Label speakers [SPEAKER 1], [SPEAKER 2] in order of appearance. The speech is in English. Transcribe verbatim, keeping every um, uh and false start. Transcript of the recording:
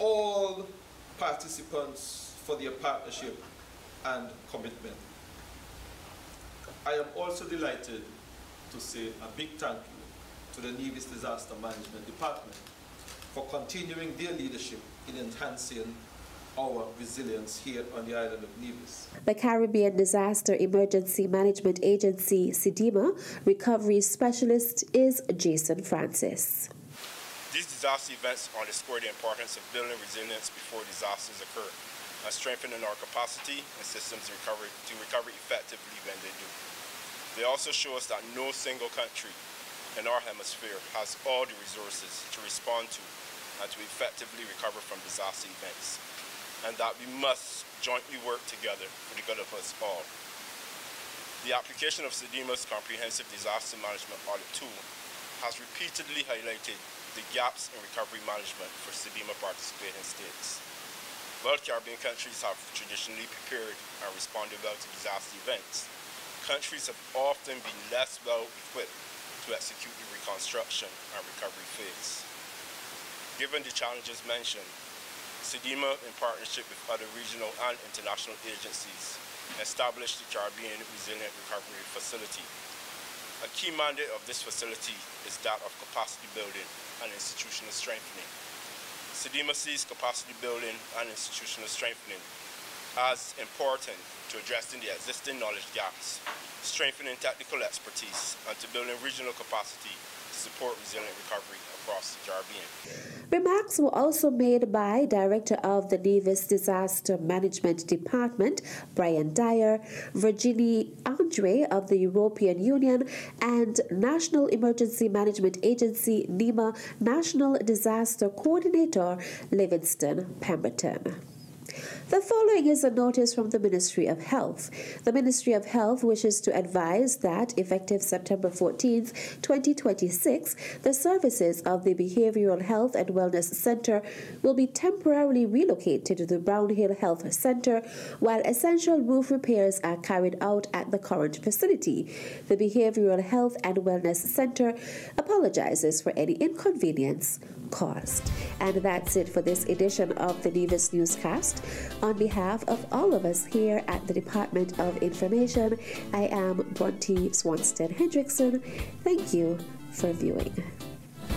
[SPEAKER 1] all participants for their partnership and commitment. I am also delighted to say a big thank you to the Nevis Disaster Management Department for continuing their leadership in enhancing our resilience here on the island of Nevis.
[SPEAKER 2] The Caribbean Disaster Emergency Management Agency, SEDEMA, recovery specialist is Jason Francis.
[SPEAKER 3] These disaster events underscore the importance of building resilience before disasters occur and strengthening our capacity and systems to recover, to recover effectively when they do. They also show us that no single country in our hemisphere has all the resources to respond to and to effectively recover from disaster events, and that we must jointly work together for the good of us all. The application of SEDEMA's comprehensive disaster management audit tool has repeatedly highlighted the gaps in recovery management for SEDEMA participating states. While Caribbean countries have traditionally prepared and responded well to disaster events, countries have often been less well equipped to execute the reconstruction and recovery phase. Given the challenges mentioned, SEDEMA, in partnership with other regional and international agencies, established the Caribbean Resilient Recovery Facility. A key mandate of this facility is that of capacity building and institutional strengthening. SEDEMA sees capacity building and institutional strengthening as important to addressing the existing knowledge gaps, strengthening technical expertise, and to building regional capacity to support resilient recovery across the Caribbean.
[SPEAKER 2] Remarks were also made by Director of the Nevis Disaster Management Department, Brian Dyer, Virginie Andre of the European Union, and National Emergency Management Agency, NEMA, National Disaster Coordinator, Livingston Pemberton. The following is a notice from the Ministry of Health. The Ministry of Health wishes to advise that, effective September fourteenth, twenty twenty-six, the services of the Behavioral Health and Wellness Center will be temporarily relocated to the Brown Hill Health Center while essential roof repairs are carried out at the current facility. The Behavioral Health and Wellness Center apologizes for any inconvenience caused. And that's it for this edition of the Nevis Newscast. On behalf of all of us here at the Department of Information, I am Bronte Swanstead Hendrickson. Thank you for viewing.